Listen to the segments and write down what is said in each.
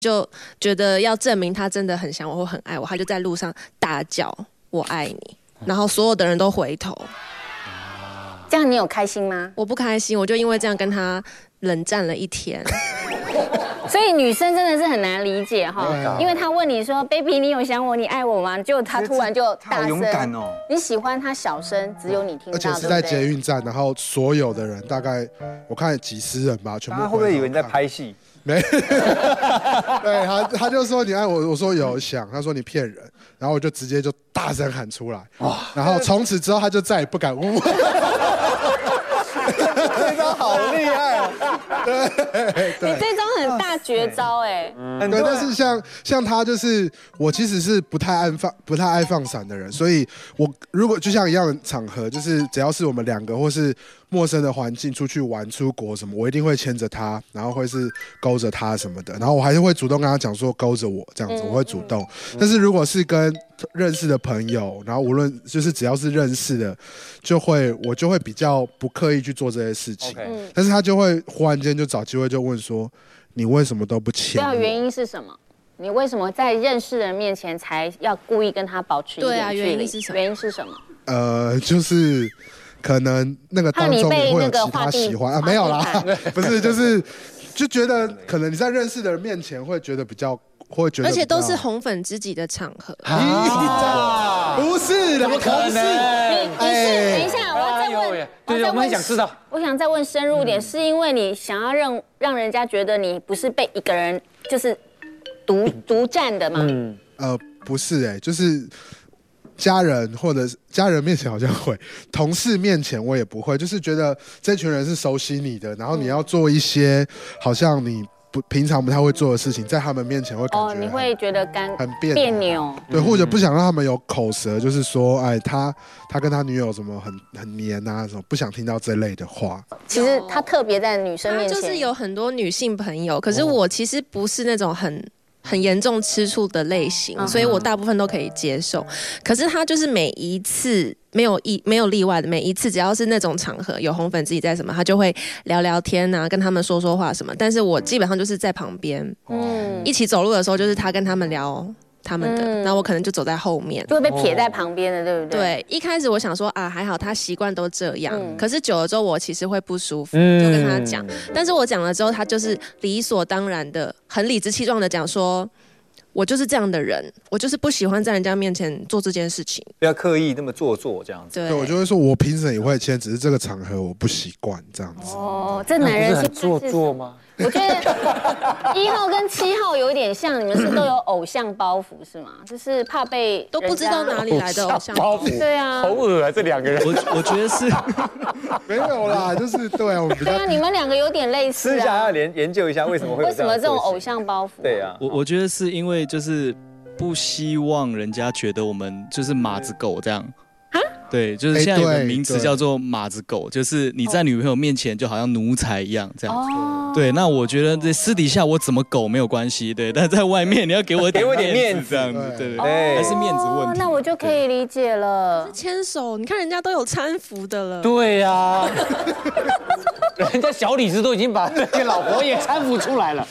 就觉得要证明他真的很想我或很爱我，他就在路上大叫我爱你，然后所有的人都回头。 这样你有开心吗？ 我不开心，我就因为这样跟他冷战了1天。 所以女生真的是很难理解哈，因为她问你说 ，baby， 你有想我，你爱我吗？结果她突然就大声， 好勇敢哦！ 你喜欢她小声，只有你听到， 而且是在捷运站，然后所有的人大概我看几十人吧，全部。 他会不会以为你在拍戏？ 没，对他就说你爱我，我说有想，他说你骗人，然后我就直接就大声喊出来，然后从此之后他就再也不敢问我。 这招好厉害哦！ 对， 你这招很大绝招哎。 对，但是像他就是我其实是不太爱放闪的人，所以我如果就像一样的场合，就是只要是我们2个或是陌生的环境出去玩、出国什么，我一定会牵着他，然后会是勾着他什么的，然后我还是会主动跟他讲说勾着我这样子，我会主动。但是如果是跟认识的朋友，然后无论就是只要是认识的，我就会比较不刻意去做这些事情。但是他就会忽然间就找机会就问说，你为什么都不牵我？ 对啊，原因是什么？你为什么在认识的人面前才要故意跟他保持一点距离？ 原因是什么？ 原因是什么？ 就是可能那个当中你会有其他喜欢啊，没有啦，不是，就觉得可能你在认识的人面前会觉得比较。 而且都是红粉知己的场合不是，怎么可能？ 等一下，我要再问。 对，我们很想知道。 我想再问深入点，是因为你想要让人家觉得你不是被一个人就是独占的吗？ 不是就是家人或者家人面前好像会，同事面前我也不会，就是觉得这群人是熟悉你的，然后你要做一些好像你。平常不太会做的事情，在他们面前会感觉你会觉得很别扭， 对，或者不想让他们有口舌，就是说，哎，他跟他女友什么很黏啊，什么不想听到这类的话。 其实他特别在女生面前， 就是有很多女性朋友，可是我其实不是那种很严重吃醋的类型，所以我大部分都可以接受。可是他就是每一次没有例外的，每一次只要是那种场合有红粉知己在什么，他就会聊聊天啊，跟他们说说话什么。但是我基本上就是在旁边，一起走路的时候就是他跟他们聊他们的，然后我可能就走在后面， 就会被撇在旁边的，对不对？ 对，一开始我想说啊，还好他习惯都这样，可是久了之后我其实会不舒服，就跟他讲。但是我讲了之后，他就是理所当然的、很理直气壮的讲说。我就是这样的人，我就是不喜欢在人家面前做这件事情， 不要刻意那么做作这样子。 对，我就会说，我平时也会签，只是这个场合我不习惯这样子。 这男人很做作吗？ 我觉得1号跟7号有一点像，你们是都有偶像包袱是吗？就是怕被都不知道哪里来的偶像包袱。 对啊， 好恶啊，这2个人。 我觉得是没有啦，就是对啊，我们比较。 对啊，你们2个有点类似啊。 私下要研究一下为什么会有这种偶像包袱。 对啊， 我觉得是因为就是不希望人家觉得我们就是马子狗这样。对，就是现在有个名词叫做马子狗，就是你在女朋友面前就好像奴才一样这样。对，那我觉得在私底下我怎么狗没有关系，对，但在外面你要给我点面子这样子，对，还是面子问题。 那我就可以理解了。 牵手，你看人家都有搀扶的了。 对呀，人家小李子都已经把这些老婆也搀扶出来了。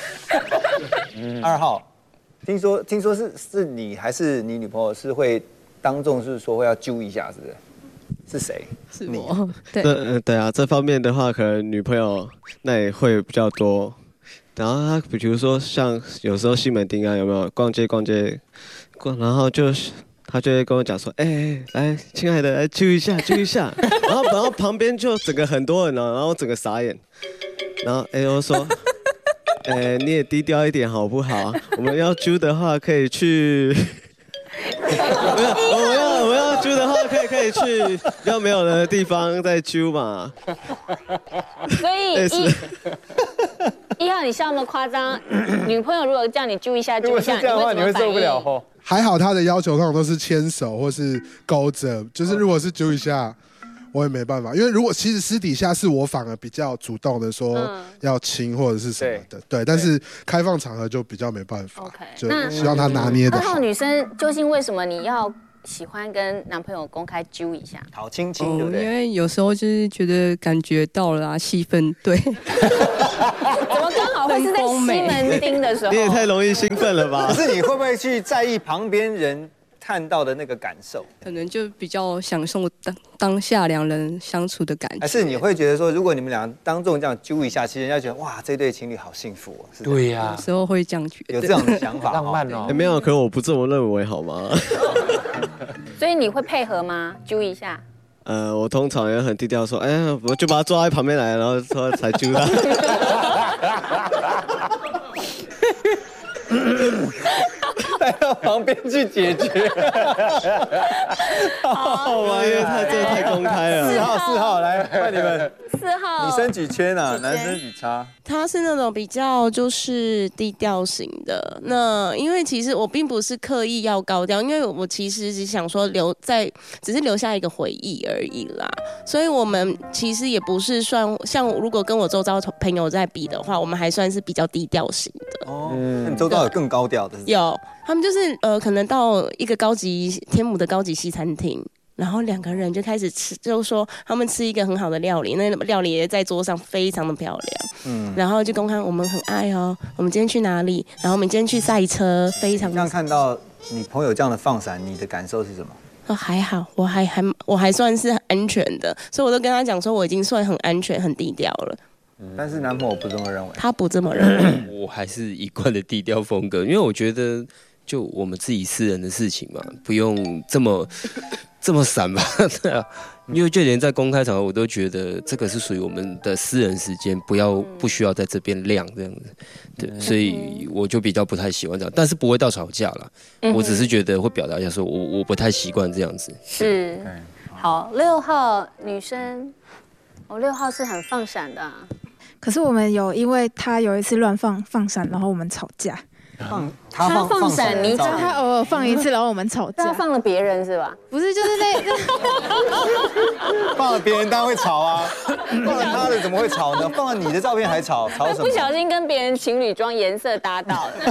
2号，听说是你还是你女朋友是会当众是说会要揪一下，是不是？是谁？ 是我。 对啊，这方面的话，可能女朋友那也会比较多。然后她比如说像有时候西门町啊，有没有逛街，然后她就会跟我讲说，来，亲爱的，来揪一下。然后旁边就整个很多人哦，然后整个傻眼。然后我说，你也低调一点好不好？我们要揪的话可以去。我要揪的话，可以去比较没有人的地方再揪嘛。 所以1号你笑那么夸张，女朋友如果叫你揪一下， 如果是这样的话，你会受不了哦。 还好他的要求通常都是牵手或是勾着，就是如果是揪一下。我也没办法，因为如果其实私底下是我反而比较主动的说要亲或者是什么的，对，但是开放场合就比较没办法，就希望他拿捏的好。 2号女生究竟为什么你要喜欢跟男朋友公开揪一下？ 好亲亲，对不对？ 因为有时候就是觉得感觉到了啊，气氛对。 怎么刚好会是在西门町的时候？ 你也太容易兴奋了吧？ 可是你会不会去在意旁边人看到的那个感受？ 可能就比较享受当下两人相处的感觉。 还是你会觉得说，如果你们俩当众这样揪一下，其实人家觉得哇，这对情侣好幸福哦。是对呀有，时候会这样觉得。 有这样的想法， 浪漫哦。 没有，可我不这么认为，好吗？ 所以你会配合吗？揪一下。 我通常也很低调，说，哎呀，我就把他抓在旁边来，然后说才揪他。 带到旁边去解决。 好玩，因为他真的太公开了。 4号来换你们。 4号女生举圈啊，男生举叉。 他是那种比较就是低调型的。那因为其实我并不是刻意要高调，因为我其实只想说只是留下一个回忆而已啦。所以我们其实也不是算像如果跟我周遭朋友在比的话，我们还算是比较低调型的。 哦，那你周遭有更高调的？ 有，他们就是可能到一个天母的高级西餐厅。然后2个人就开始吃，就说他们吃一个很好的料理，那料理也在桌上非常的漂亮，然后就公开我们很爱哦，我们今天去哪里？然后我们今天去赛车，非常。这样看到你朋友这样的放闪，你的感受是什么？ 还好，我还算是安全的，所以我都跟他讲说我已经算很安全、很低调了。 但是男朋友不这么认为， 他不这么认为。 我还是一贯的低调风格，因为我觉得就我们自己私人的事情嘛，不用这么散吧，对啊，因为就连在公开场合，我都觉得这个是属于我们的私人时间，不需要在这边亮这样子，对，所以我就比较不太喜欢这样，但是不会到吵架啦，我只是觉得会表达一下说我不太习惯这样子。 是，好，6号女生，6号是很放闪的， 可是我们有因为他有一次乱放闪，然后我们吵架。 他放闪，你他偶尔放一次，然后我们吵架。 他放了别人是吧？ 不是，就是放了别人当然会吵啊，放了他的怎么会吵呢？放了你的照片还吵什么？ 不小心跟别人情侣装颜色搭到了。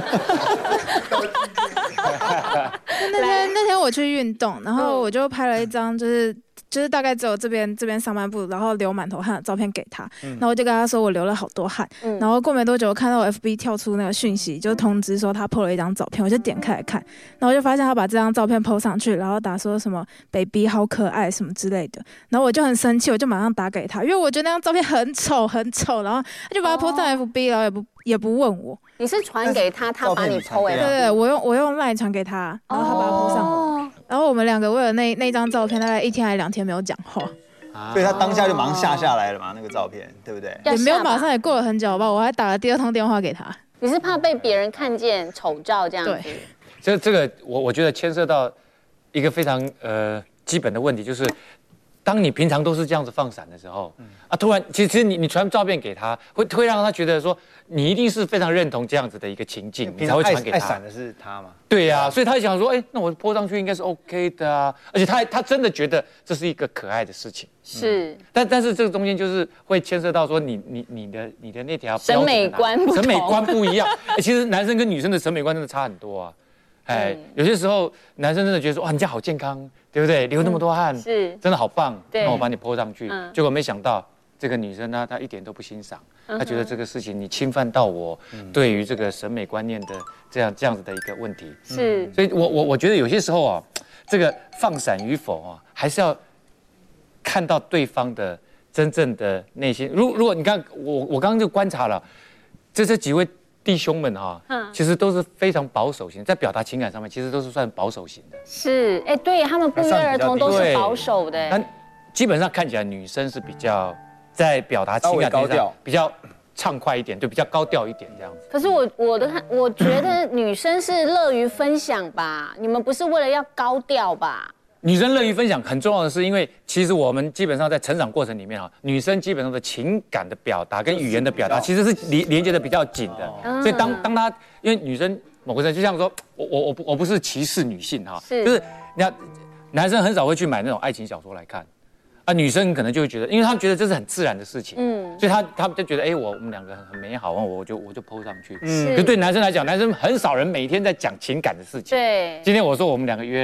那天我去运动，然后我就拍了一张就是大概只有这边上半部，然后流满头汗的照片给他，然后我就跟他说我流了好多汗，然后过没多久我看到我 FB 跳出那个讯息，就通知说他 po 了一张照片，我就点开来看，然后我就发现他把这张照片 po 上去，然后打说什么 baby 好可爱什么之类的，然后我就很生气，我就马上打给他，因为我觉得那张照片很丑，然后他就把它 po 上 FB， 然后也不问我。 你是传给他，他把你 po 对，我用 LINE 传给他，然后他把它 po 上我。然后我们2个为了那张照片，大概1天还2天没有讲话， 所以他当下就马上下来了嘛，那个照片，对不对？ 也没有马上，也过了很久吧，我还打了第2通电话给他。 你是怕被别人看见丑照这样子？ 对，这个我觉得牵涉到一个非常基本的问题，就是当你平常都是这样子放闪的时候，突然其实你传照片给他，会让他觉得说你一定是非常认同这样子的一个情境，你才会传给他。 爱闪的是他嘛？ 对呀，所以他想说，那我泼上去应该是 OK 的啊，而且他真的觉得这是一个可爱的事情。 是， 但是这个中间就是会牵涉到说你的那条审美观不一样。其实男生跟女生的审美观真的差很多啊。有些时候男生真的觉得说，哇，你这样好健康，对不对？流那么多汗， 是， 真的好棒。那我把你泼上去，结果没想到这个女生呢，她一点都不欣赏，她觉得这个事情你侵犯到我对于这个审美观念的这样子的一个问题。 是， 所以我觉得有些时候啊，这个放闪与否啊，还是要看到对方的真正的内心。如果你看我刚刚就观察了，这几位弟兄们哈，其实都是非常保守型，在表达情感上面，其实都是算保守型的。 是，对他们不约而同都是保守的。 但基本上看起来女生是比较在表达情感上比较畅快一点，就比较高调一点这样子。 可是我觉得女生是乐于分享吧，你们不是为了要高调吧？ 女生乐于分享很重要的是，因为其实我们基本上在成长过程里面啊，女生基本上的情感的表达跟语言的表达其实是连接的比较紧的。所以当她因为女生某个人就像说，我不是歧视女性哈，就是你看男生很少会去买那种爱情小说来看，女生可能就会觉得，因为他们觉得这是很自然的事情，所以他们就觉得，我们2个很美好，我就 po 上去。可是对男生来讲，男生很少人每天在讲情感的事情。 对， 今天我说我们2个约了。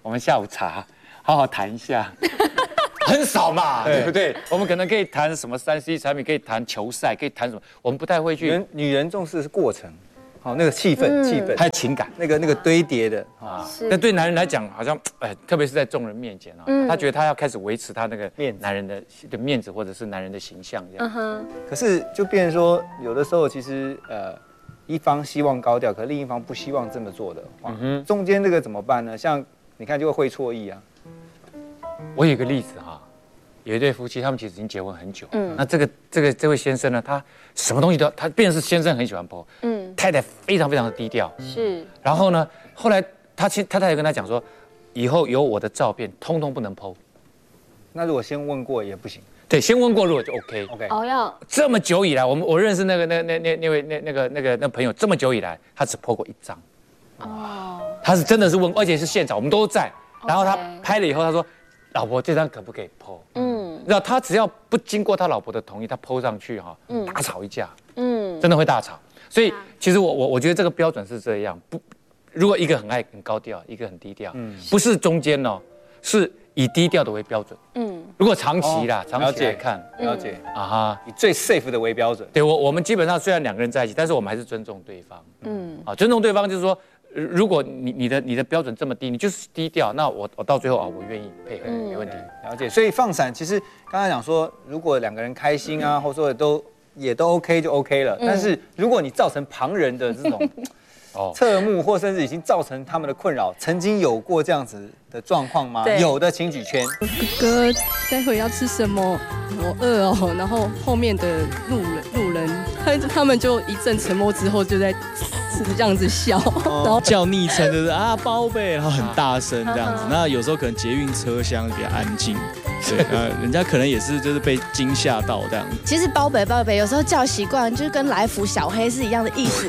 我们下午茶好好谈一下。很少嘛，对不对？我们可能可以谈什么3C 产品，可以谈球赛，可以谈什么，我们不太会去。 女人重视的是过程，好那个气氛， 还有情感， 那个堆叠的啊。 但对男人来讲，好像特别是在众人面前啊，他觉得他要开始维持他那个男人的面子，或者是男人的形象这样。 可是就变成说，有的时候其实一方希望高调，可另一方不希望这么做的话，中间这个怎么办呢？像你看就会错意啊。 我有一个例子哈，有一对夫妻，他们其实已经结婚很久。那这位先生呢，他什么东西都他变成是先生很喜欢 po，太太非常非常的低调。是。然后呢，后来他太太跟他讲说，以后有我的照片，通通不能 po。 那如果先问过也不行。 对，先问过如果就 OK。 哦，要这么久以来，我认识那位那朋友，这么久以来，他只 po 过1张。哦。他是真的是问，而且是现场，我们都在。然后他拍了以后，他说。老婆，这张可不可以 po？ 然后他只要不经过他老婆的同意，他 po 上去哈，大吵一架，真的会大吵。所以其实我觉得这个标准是这样，如果一个很高调，一个很低调，不是中间哦，是以低调的为标准。如果长期啦，长期来看， 了解啊哈，以最 safe 的为标准。 对我们基本上虽然2个人在一起，但是我们还是尊重对方。尊重对方就是说。如果你的标准这么低，你就是低调，那我到最后啊，我愿意配合，没问题。 了解。所以放闪其实刚才讲说，如果2个人开心啊，或者说也都 OK 就 OK 了。但是如果你造成旁人的这种侧目，或甚至已经造成他们的困扰，曾经有过这样子的状况吗？有的请举圈。 哥哥，待会要吃什么？我饿哦。然后后面的路人，他们就一阵沉默之后，就在这样子笑，然后叫昵称就是啊宝贝，然后很大声这样子。那有时候可能捷运车厢比较安静，对，人家可能也是就是被惊吓到这样。 其实宝贝有时候叫习惯，就是跟来福小黑是一样的意思。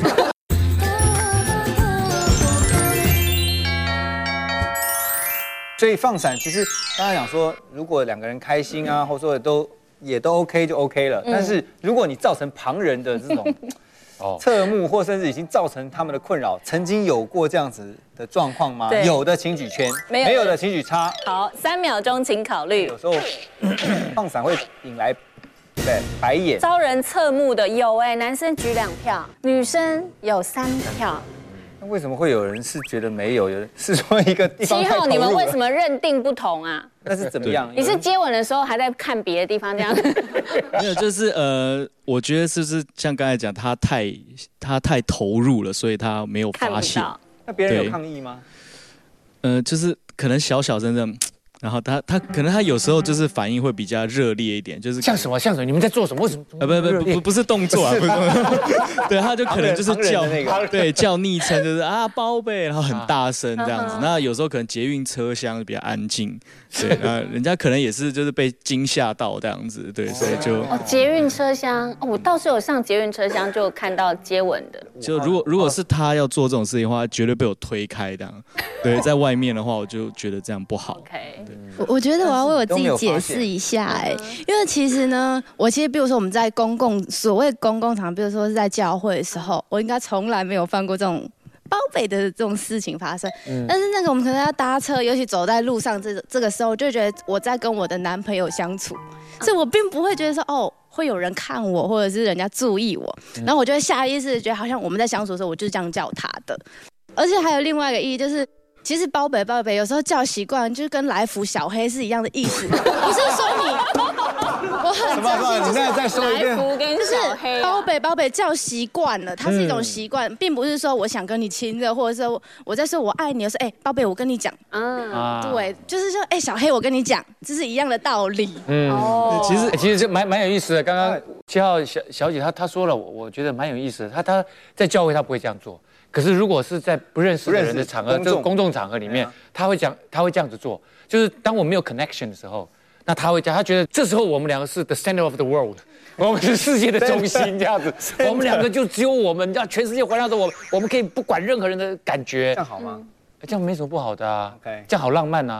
所以放闪其实刚才讲说，如果2个人开心啊，或者说也都 OK 就 OK 了。但是如果你造成旁人的这种侧目，或甚至已经造成他们的困扰，曾经有过这样子的状况吗？有的请举圈，没有的请举叉。 好，3秒钟请考虑。 有时候放闪会引来白眼， 招人侧目的有男生举2票，女生有3票。 那为什么会有人是觉得没有？有人是说一个地方太投入了。 7号，你们为什么认定不同啊？ 那是怎么样？ 你是接吻的时候还在看别的地方这样？ 没有，就是我觉得是不是像刚才讲，他太投入了，所以他没有发现。 那别人有抗议吗？ 就是可能小声的。然后他可能他有时候就是反应会比较热烈一点，就是像什么，你们在做什么？为什么？ 不是动作啊，对，他就可能就是叫昵称，就是啊宝贝，然后很大声这样子。那有时候可能捷运车厢比较安静，对，人家可能也是就是被惊吓到这样子，对，所以就捷运车厢，我倒是有上捷运车厢就看到接吻的。 就如果是他要做这种事情的话，绝对被我推开这样。对，在外面的话，我就觉得这样不好。 我觉得我要为我自己解释一下因为其实呢，比如说我们在所谓公共场，比如说是在教会的时候，我应该从来没有犯过这种包北的这种事情发生。但是那个我们可能要搭车，尤其走在路上这个时候，就觉得我在跟我的男朋友相处，所以我并不会觉得说会有人看我，或者是人家注意我，然后我就会下意识觉得好像我们在相处的时候，我就是这样叫他的。而且还有另外一个意义就是。其实宝贝有时候叫习惯，就是跟来福小黑是一样的意思，不是说我很什么？你现在再说一遍， 就是宝贝叫习惯了，它是一种习惯，并不是说我想跟你亲热，或者说我在说我爱你，说宝贝我跟你讲，对，就是说小黑我跟你讲，这是一样的道理。 其实这蛮有意思的。刚刚7号小姐她说了，我觉得蛮有意思的。她在教会她不会这样做。可是如果是在不认识的人的场合，这个公众场合里面，他会这样子做，就是当我没有 connection 的时候，那他觉得这时候我们2个是 the center of the world， 我们是世界的中心这样子，我们2个就只有我们，让全世界环绕着我们可以不管任何人的感觉， 这样好吗？ 这样没什么不好的啊，这样好浪漫啊。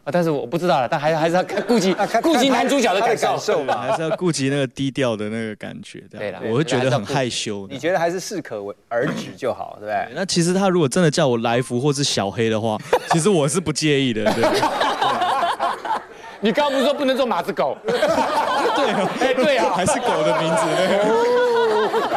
但是我不知道了，但还是要顾及男主角的感受嘛， 还是要顾及那个低调的那个感觉。对了，我会觉得很害羞。 你觉得还是适可而止就好，对不对？ 那其实他如果真的叫我来福或是小黑的话，其实我是不介意的。对。 你刚刚不是说不能做马子狗？ 对啊， 对啊， 还是狗的名字。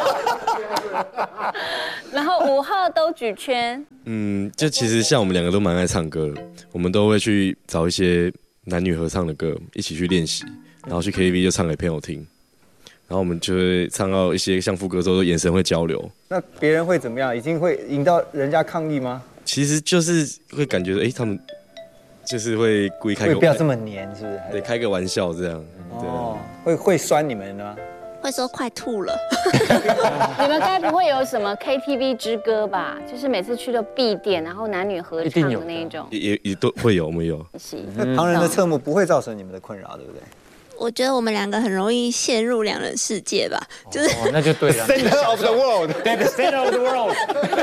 然后5号都举圈。 就其实像我们2个都蛮爱唱歌的，我们都会去找一些男女合唱的歌，一起去练习，然后去 KTV 就唱给朋友听，然后我们就会唱到一些像副歌之后，眼神会交流。 那别人会怎么样？已经会引到人家抗议吗？ 其实就是会感觉他们就是会故意开个不要这么黏，是不是？ 对，开个玩笑这样。 哦，会酸你们吗？ 会说快吐了。 你们该不会有什么 KTV 之歌吧？就是每次去都必点，然后男女合唱的那一种。 也都会有，我们有。 那旁人的侧目不会造成你们的困扰，对不对？ 我觉得我们2个很容易陷入2人世界吧，就是。 那就对了。 Center of the world， 对 ，the center of the world。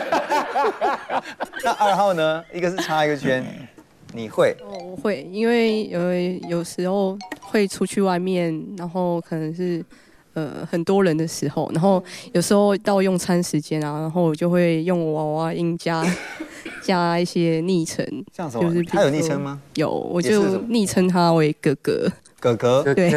那2号呢？一个是插一个圈。你会？ 我会，因为有时候会出去外面，然后可能是很多人的时候，然后有时候到用餐时间啊，然后我就会用娃娃音加一些昵称， 像什么？就是他有昵称吗？ 有，我就昵称他为哥哥。 哥哥， 对。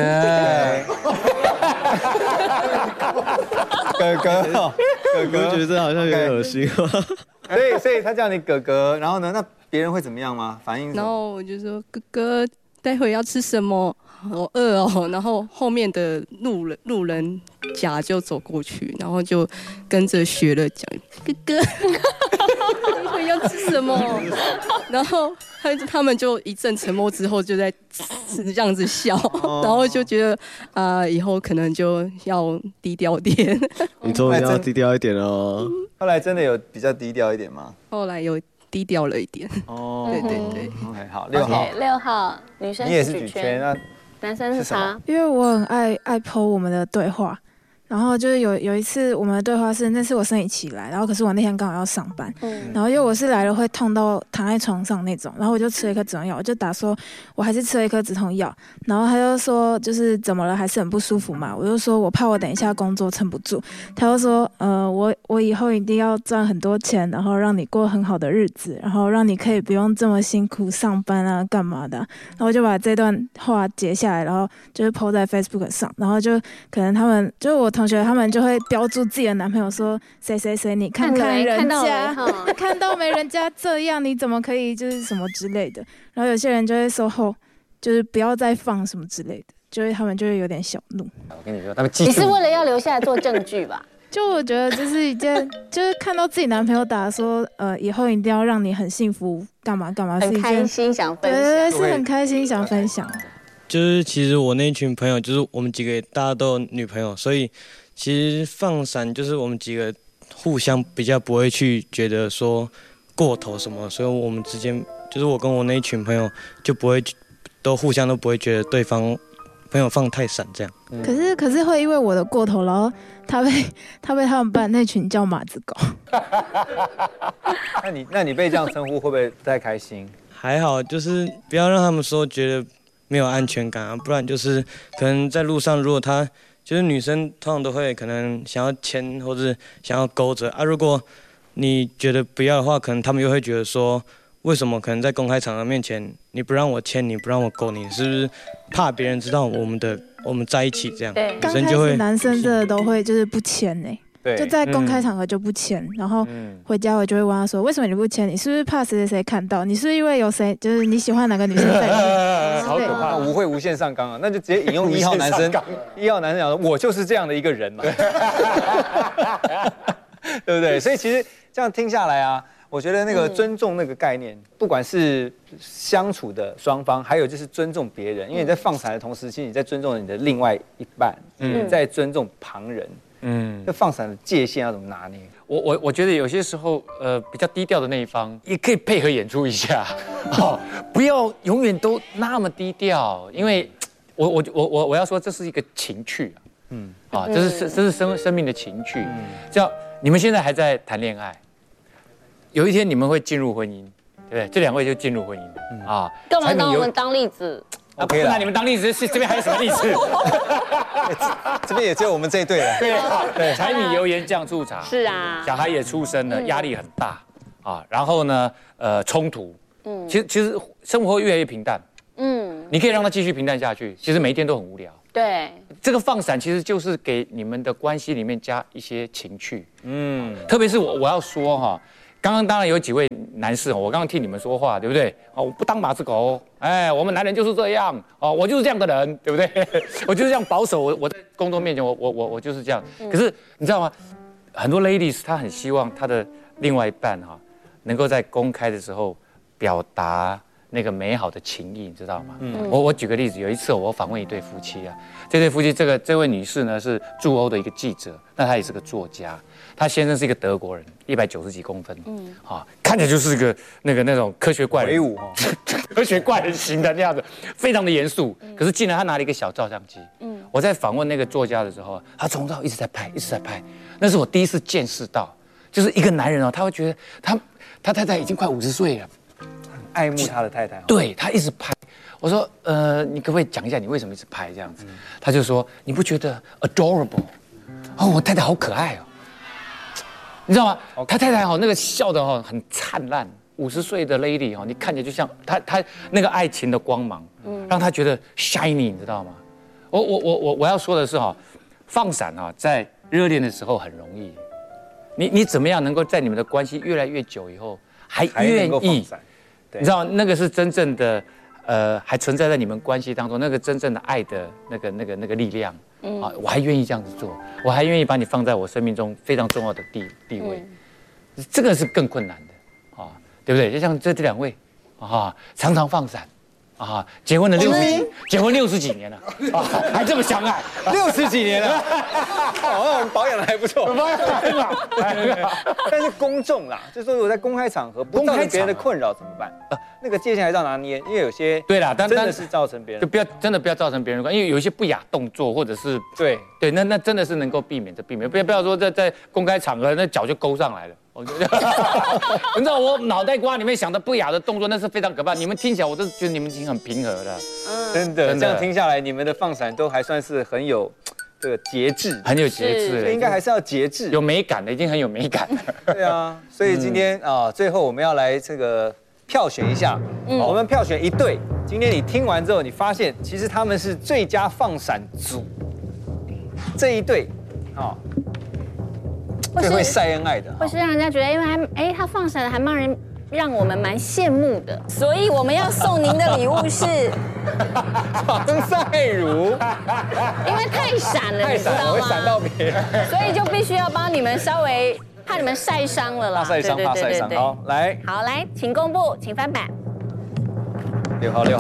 哥哥， 我觉得好像有点恶心。 所以他叫你哥哥，然后呢，那别人会怎么样吗？反应？ 然后我就说哥哥，待会要吃什么？好饿哦。然后后面的路人甲就走过去，然后就跟着学了讲哥哥，待会要吃什么？然后他们就一阵沉默之后，就在这样子笑，然后就觉得以后可能就要低调点。 你终于要低调一点哦。 后来真的有比较低调一点吗？ 后来有低调了一点。 哦， 对。 OK， 好，6号。 6号女生你也是举圈，那男生是啥？ 因为我很爱po 我们的对话。然后就是有一次我们的对话是，那次我生理期来，然后可是我那天刚好要上班，然后因为我是来了会痛到躺在床上那种，然后我就吃了一颗止痛药，我就打说我还是吃了一颗止痛药，然后他就说就是怎么了，还是很不舒服嘛，我就说我怕我等一下工作撑不住，他就说我以后一定要赚很多钱，然后让你过很好的日子，然后让你可以不用这么辛苦上班啊干嘛的，然后我就把这段话截下来，然后就是 po 在 Facebook 上，然后就可能他们就是我同学他们就会标注自己的男朋友说谁谁谁，你看看人家看到没人家这样，你怎么可以就是什么之类的。然后有些人就会说就是不要再放什么之类的，就是他们就会有点小怒。 我跟你说，他们你是为了要留下来做证据吧？ 就我觉得这是一件，就是看到自己男朋友打说以后一定要让你很幸福，干嘛干嘛，是一件很开心想分享， 对，是很开心想分享。 就是其实我那一群朋友，就是我们几个大家都有女朋友，所以其实放闪就是我们几个互相比较不会去觉得说过头什么，所以我们之间就是我跟我那一群朋友就不会互相都不会觉得对方朋友放太闪这样。 可是会因为我的过头，然后他被他们班那群叫马子狗。 那你被这样称呼会不会不太开心？ 还好，就是不要让他们说觉得没有安全感啊，不然就是可能在路上，如果他就是女生通常都会可能想要牵或者想要勾着啊，如果你觉得不要的话，可能他们又会觉得说，为什么可能在公开场合面前你不让我牵，你不让我勾你，是不是怕别人知道我们在一起这样？ 对，刚开始男生真的都会就是不牵呢。 对， 就在公开场合就不签，然后回家我就会问他说：“为什么你不签？你是不是怕谁谁谁看到？你是不是因为有谁就是你喜欢哪个女生在里面？” 好可怕，无会无限上纲啊！那就直接引用1号男生讲说：“我就是这样的一个人嘛。”对不对？所以其实这样听下来啊，我觉得那个尊重那个概念，不管是相处的双方，还有就是尊重别人，因为你在放闪的同时，其实你在尊重你的另外一半，你在尊重旁人。这放闪的界限要怎么拿捏？ 我觉得有些时候，比较低调的那一方也可以配合演出一下，不要永远都那么低调，因为我要说这是一个情趣啊，这是生命的情趣，叫你们现在还在谈恋爱，有一天你们会进入婚姻， 对不对？这2位就进入婚姻了啊。 干嘛拿我们当例子？ 不拿你们当例子，这边还有什么例子？ 这边也只有我们这一队了。 对，柴米油盐酱醋茶。 是啊， 小孩也出生了，压力很大啊。然后呢，冲突。其实生活越来越平淡。你可以让他继续平淡下去，其实每一天都很无聊。 对， 这个放闪其实就是给你们的关系里面加一些情趣。特别是我要说哈，刚刚当然有几位男士，我刚刚替你们说话，对不对？我不当马子狗，哎，我们男人就是这样，我就是这样的人，对不对？我就是这样保守，我在公众面前，我就是这样。可是你知道吗？很多 ladies 她很希望她的另外一半能够在公开的时候表达那个美好的情谊，你知道吗？我举个例子，有一次我访问一对夫妻啊，这对夫妻，这位女士呢是驻欧的一个记者，那她也是个作家，她先生是一个德国人，190几公分，看起来就是个那种科学怪人， 威武科学怪人型的那样子，非常的严肃。可是竟然他拿了一个小照相机，我在访问那个作家的时候，他从头一直在拍，一直在拍，那是我第一次见识到，就是一个男人他会觉得他太太已经快50岁了。 爱慕他的太太， 对他一直拍。我说，你可不可以讲一下你为什么一直拍这样子？他就说，你不觉得 adorable？ 我太太好可爱哦，你知道吗？他太太那个笑得很灿烂，50岁的 lady 你看起来就像他那个爱情的光芒，让他觉得 shiny， 你知道吗？我要说的是放闪在热恋的时候很容易，你怎么样能够在你们的关系越来越久以后还愿意？你知道那个是真正的，还存在在你们关系当中，那个真正的爱的那个力量我还愿意这样子做，我还愿意把你放在我生命中非常重要的地位，这个是更困难的对不对？就像这2位常常放闪结婚了60几年了还这么相爱 ，60几年了，那我们保养的还不错，保养的好。但是公众啦，就是说我在公开场合不造成别人的困扰怎么办？那个界限还是要拿捏，因为有些对啦， 真的是造成别人， 就真的不要造成别人的关，因为有一些不雅动作或者是对，那真的是能够避免，不要说在公开场合那脚就勾上来了。你知道我脑袋瓜里面想的不雅的动作，那是非常可怕。你们听起来，我都觉得你们已经很平和了。 真的，这样听下来，你们的放闪都还算是很有这个节制， 很有节制， 所以应该还是要节制， 有美感的，已经很有美感了。 对啊，所以今天最后我们要来这个票选一下，我们票选一对。今天你听完之后，你发现其实他们是最佳放闪组这一对最会晒恩爱的， 或是让人家觉得，因为他放闪的还让我们蛮羡慕的，所以我们要送您的礼物是防晒乳， 因为太闪了，你知道吗？ 会闪到别人， 所以就必须要帮你们稍微怕你们晒伤了啦， 怕晒伤。好， 来，请公布，请翻版。 6号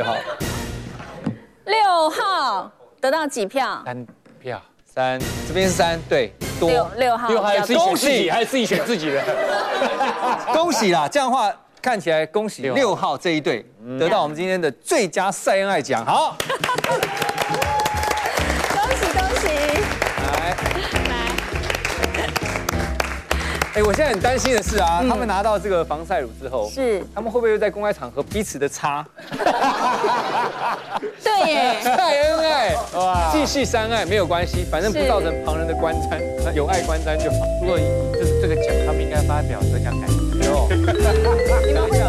，6号得到几票 ？3票 ，3，这边是3，对。 6号， 恭喜，还是自己选自己的， 恭喜啦！这样的话看起来，恭喜6号这一对得到我们今天的最佳晒恩爱奖。好， 恭喜！ 来，我现在很担心的是他们拿到这个防晒乳之后，他们会不会又在公开场合彼此的擦？ 对耶， 晒恩爱，哇，继续相爱没有关系，反正不造成旁人的观瞻，有爱观瞻就好。 如果这个奖，他们应该发表得奖感言。 你们会